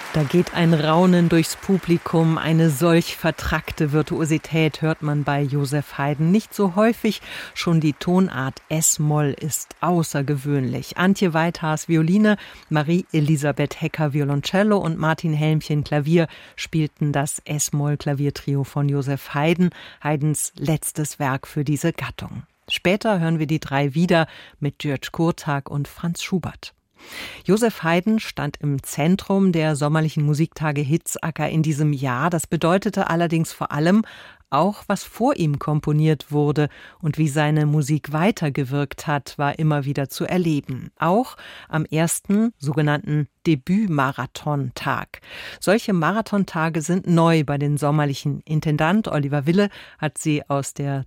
Da geht ein Raunen durchs Publikum. Eine solch vertrackte Virtuosität hört man bei Joseph Haydn nicht so häufig. Schon die Tonart S-Moll ist außergewöhnlich. Antje Weithaars Violine, Marie-Elisabeth Hecker Violoncello und Martin Helmchen Klavier spielten das S-Moll-Klaviertrio von Joseph Haydn, Haydns letztes Werk für diese Gattung. Später hören wir die drei wieder mit György Kurtág und Franz Schubert. Joseph Haydn stand im Zentrum der sommerlichen Musiktage Hitzacker in diesem Jahr. Das bedeutete allerdings vor allem auch, was vor ihm komponiert wurde und wie seine Musik weitergewirkt hat, war immer wieder zu erleben. Auch am ersten sogenannten Debüt-Marathon-Tag. Solche Marathontage sind neu bei den sommerlichen. Intendant Oliver Wille hat sie aus der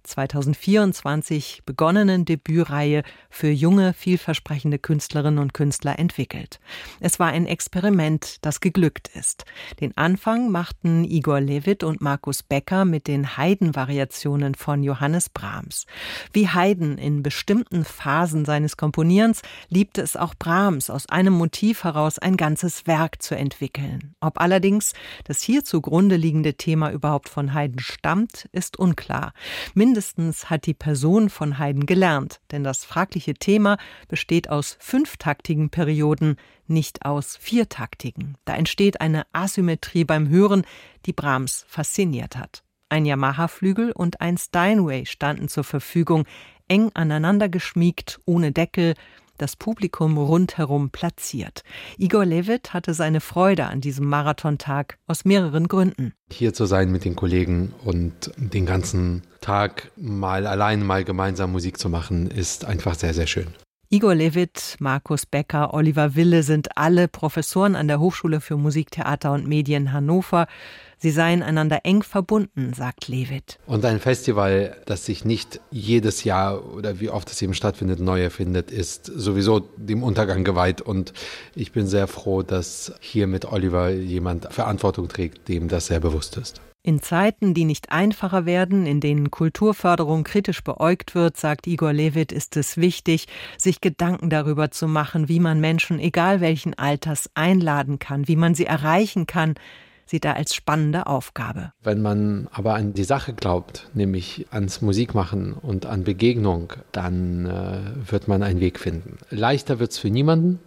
2024 begonnenen Debütreihe für junge, vielversprechende Künstlerinnen und Künstler entwickelt. Es war ein Experiment, das geglückt ist. Den Anfang machten Igor Levit und Markus Becker mit den Haydn-Variationen von Johannes Brahms. Wie Haydn in bestimmten Phasen seines Komponierens liebte es auch Brahms, aus einem Motiv heraus ein ganzes Werk zu entwickeln. Ob allerdings das hier zugrunde liegende Thema überhaupt von Haydn stammt, ist unklar. Mindestens hat die Person von Haydn gelernt, denn das fragliche Thema besteht aus 5-taktigen Perioden, nicht aus 4-taktigen. Da entsteht eine Asymmetrie beim Hören, die Brahms fasziniert hat. Ein Yamaha-Flügel und ein Steinway standen zur Verfügung, eng aneinander geschmiegt, ohne Deckel, das Publikum rundherum platziert. Igor Levit hatte seine Freude an diesem Marathontag aus mehreren Gründen. Hier zu sein mit den Kollegen und den ganzen Tag mal allein, mal gemeinsam Musik zu machen, ist einfach sehr, sehr schön. Igor Levit, Markus Becker, Oliver Wille sind alle Professoren an der Hochschule für Musik, Theater und Medien Hannover. Sie seien einander eng verbunden, sagt Levit. Und ein Festival, das sich nicht jedes Jahr oder wie oft es eben stattfindet, neu erfindet, ist sowieso dem Untergang geweiht. Und ich bin sehr froh, dass hier mit Oliver jemand Verantwortung trägt, dem das sehr bewusst ist. In Zeiten, die nicht einfacher werden, in denen Kulturförderung kritisch beäugt wird, sagt Igor Levit, ist es wichtig, sich Gedanken darüber zu machen, wie man Menschen, egal welchen Alters, einladen kann, wie man sie erreichen kann, sieht er als spannende Aufgabe. Wenn man aber an die Sache glaubt, nämlich ans Musikmachen und an Begegnung, dann wird man einen Weg finden. Leichter wird es für niemanden,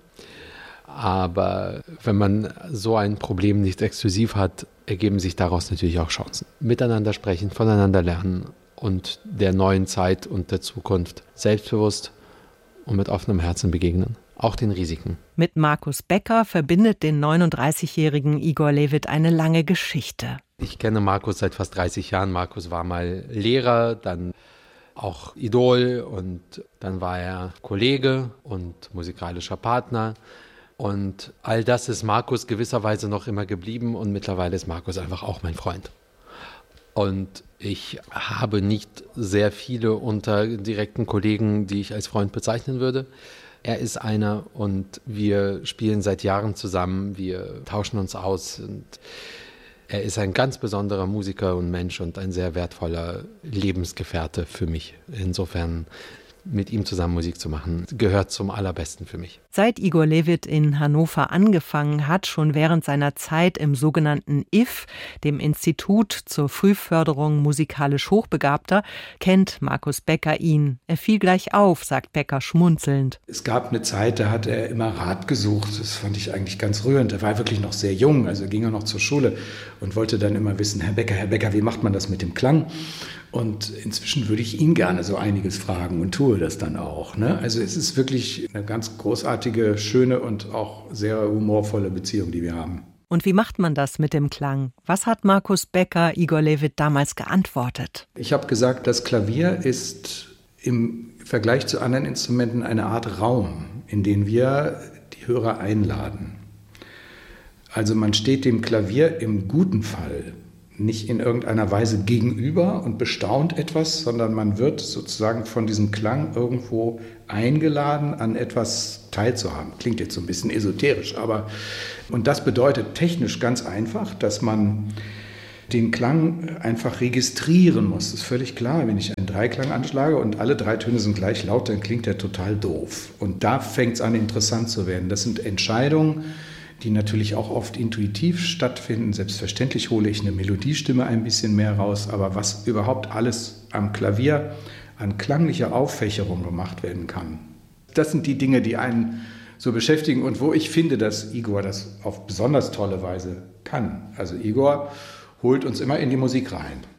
aber wenn man so ein Problem nicht exklusiv hat, ergeben sich daraus natürlich auch Chancen. Miteinander sprechen, voneinander lernen und der neuen Zeit und der Zukunft selbstbewusst und mit offenem Herzen begegnen. Auch den Risiken. Mit Markus Becker verbindet den 39-jährigen Igor Levit eine lange Geschichte. Ich kenne Markus seit fast 30 Jahren. Markus war mal Lehrer, dann auch Idol und dann war er Kollege und musikalischer Partner. Und all das ist Markus gewisserweise noch immer geblieben und mittlerweile ist Markus einfach auch mein Freund. Und ich habe nicht sehr viele unter direkten Kollegen, die ich als Freund bezeichnen würde. Er ist einer und wir spielen seit Jahren zusammen, wir tauschen uns aus und er ist ein ganz besonderer Musiker und Mensch und ein sehr wertvoller Lebensgefährte für mich. Insofern mit ihm zusammen Musik zu machen, gehört zum Allerbesten für mich. Seit Igor Levit in Hannover angefangen hat, schon während seiner Zeit im sogenannten IF, dem Institut zur Frühförderung musikalisch Hochbegabter, kennt Markus Becker ihn. Er fiel gleich auf, sagt Becker schmunzelnd. Es gab eine Zeit, da hat er immer Rat gesucht. Das fand ich eigentlich ganz rührend. Er war wirklich noch sehr jung, also ging er noch zur Schule und wollte dann immer wissen, Herr Becker, wie macht man das mit dem Klang? Und inzwischen würde ich ihn gerne so einiges fragen und tue das dann auch. Ne? Also es ist wirklich eine ganz großartige, schöne und auch sehr humorvolle Beziehung, die wir haben. Und wie macht man das mit dem Klang? Was hat Markus Becker Igor Levit damals geantwortet? Ich habe gesagt, das Klavier ist im Vergleich zu anderen Instrumenten eine Art Raum, in den wir die Hörer einladen. Also man steht dem Klavier im guten Fall nicht in irgendeiner Weise gegenüber und bestaunt etwas, sondern man wird sozusagen von diesem Klang irgendwo eingeladen, an etwas teilzuhaben. Klingt jetzt so ein bisschen esoterisch, aber und das bedeutet technisch ganz einfach, dass man den Klang einfach registrieren muss. Das ist völlig klar, wenn ich einen Dreiklang anschlage und alle 3 Töne sind gleich laut, dann klingt der total doof. Und da fängt es an, interessant zu werden. Das sind Entscheidungen, die natürlich auch oft intuitiv stattfinden. Selbstverständlich hole ich eine Melodiestimme ein bisschen mehr raus, aber was überhaupt alles am Klavier an klanglicher Auffächerung gemacht werden kann, das sind die Dinge, die einen so beschäftigen und wo ich finde, dass Igor das auf besonders tolle Weise kann. Also Igor holt uns immer in die Musik rein.